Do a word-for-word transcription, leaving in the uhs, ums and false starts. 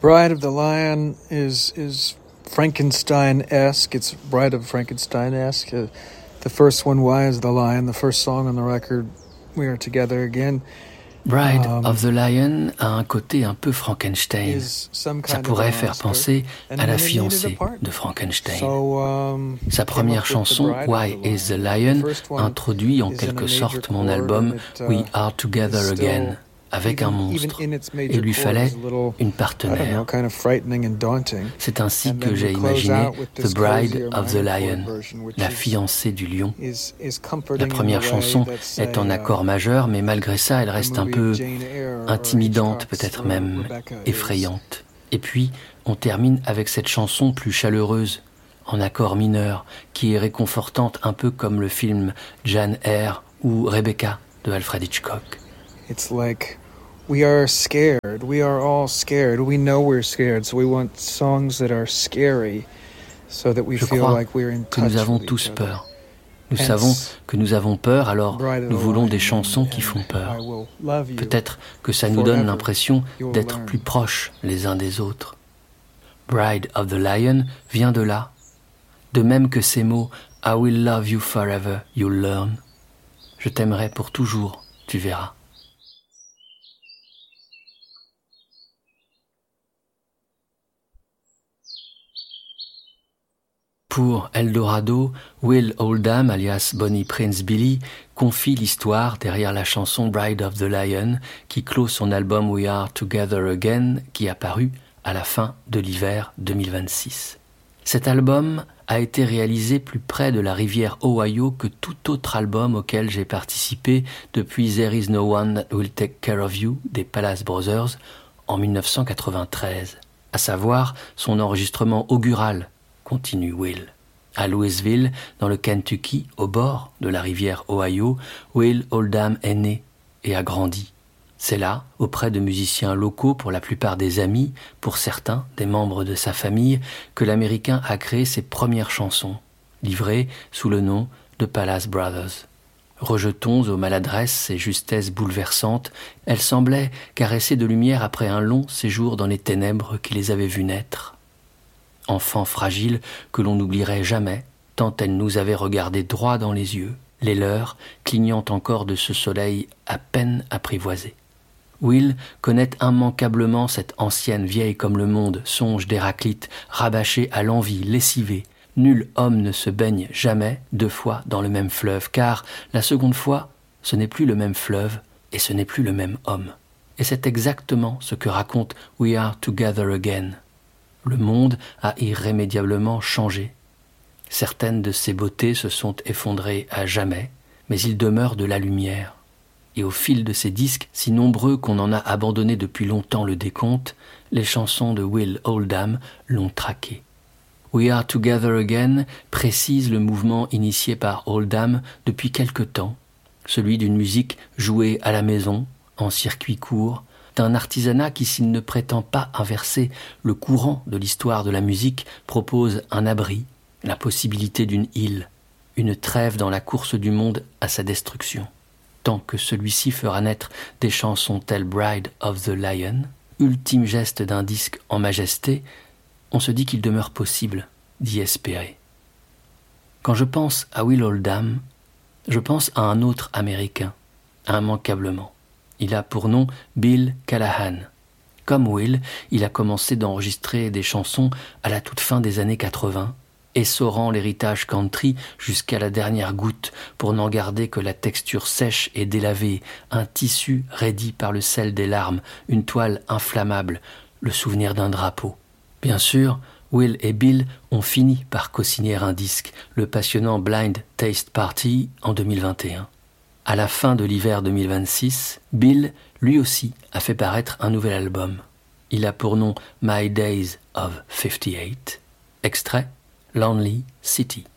Bride of the Lion is is Frankenstein-esque. It's Bride of Frankenstein-esque. Uh, the first one, Why is the Lion? The first song on the record, We Are Together Again. Bride um, of the Lion a un côté un peu Frankenstein. Ça pourrait faire penser à la fiancée de Frankenstein. So, um, Sa première chanson, Why is the Lion, introduit en quelque sorte mon album it, uh, We Are Together Again, avec un monstre. Et il lui fallait une partenaire. Kind of C'est ainsi que j'ai imaginé The Bride of the Lion, la fiancée du lion. Is, is La première chanson est en accord majeur, mais malgré ça, elle reste un peu intimidante, peut-être même effrayante. Et puis, on termine avec cette chanson plus chaleureuse, en accord mineur, qui est réconfortante, un peu comme le film Jane Eyre ou Rebecca de Alfred Hitchcock. It's like we are scared. We are all scared. We know we're scared, so we want songs that are scary, so that we Je feel crois like we're in touch que nous avons with tous each other. peur. Nous Hence, savons que nous avons peur, alors Bride of nous the voulons Lion des chansons qui and font peur. I will love you. Peut-être que ça nous donne forever. l'impression You'll d'être learn. plus proches les uns des autres. Bride of the Lion vient de là. De même que ces mots « I will love you forever, you'll learn ». Je t'aimerai pour toujours, tu verras. Pour Eldorado, Will Oldham, alias Bonnie Prince Billy, confie l'histoire derrière la chanson Bride of the Lion qui clôt son album We Are Together Again qui a paru à la fin de l'hiver deux mille vingt-six. Cet album a été réalisé plus près de la rivière Ohio que tout autre album auquel j'ai participé depuis There Is No One That Will Take Care of You des Palace Brothers en dix-neuf cent quatre-vingt-treize, à savoir son enregistrement augural, continue Will. À Louisville, dans le Kentucky, au bord de la rivière Ohio, Will Oldham est né et a grandi. C'est là, auprès de musiciens locaux, pour la plupart des amis, pour certains des membres de sa famille, que l'Américain a créé ses premières chansons, livrées sous le nom de Palace Brothers. Rejetons aux maladresses ces justesses bouleversantes, elles semblaient caresser de lumière après un long séjour dans les ténèbres qui les avaient vus naître. Enfants fragiles que l'on n'oublierait jamais, tant elles nous avaient regardés droit dans les yeux, les leurs clignant encore de ce soleil à peine apprivoisé. Will connaît immanquablement cette ancienne vieille comme le monde, songe d'Héraclite, rabâché à l'envie, lessivé. Nul homme ne se baigne jamais deux fois dans le même fleuve, car la seconde fois, ce n'est plus le même fleuve et ce n'est plus le même homme. Et c'est exactement ce que raconte We Are Together Again. Le monde a irrémédiablement changé. Certaines de ses beautés se sont effondrées à jamais, mais il demeure de la lumière. Et au fil de ces disques, si nombreux qu'on en a abandonné depuis longtemps le décompte, les chansons de Will Oldham l'ont traqué. We Are Together Again précise le mouvement initié par Oldham depuis quelque temps, celui d'une musique jouée à la maison, en circuit court, d'un artisanat qui, s'il ne prétend pas inverser le courant de l'histoire de la musique, propose un abri, la possibilité d'une île, une trêve dans la course du monde à sa destruction. Tant que celui-ci fera naître des chansons telles Bride of the Lion, ultime geste d'un disque en majesté, on se dit qu'il demeure possible d'y espérer. Quand je pense à Will Oldham, je pense à un autre Américain, immanquablement. Il a pour nom Bill Callahan. Comme Will, il a commencé d'enregistrer des chansons à la toute fin des années quatre-vingts, essorant l'héritage country jusqu'à la dernière goutte pour n'en garder que la texture sèche et délavée, un tissu raidi par le sel des larmes, une toile inflammable, le souvenir d'un drapeau. Bien sûr, Will et Bill ont fini par co-signer un disque, le passionnant Blind Taste Party en deux mille vingt et un. À la fin de l'hiver deux mille vingt-six, Bill, lui aussi, a fait paraître un nouvel album. Il a pour nom My Days of fifty-eight. Extrait Lonely City.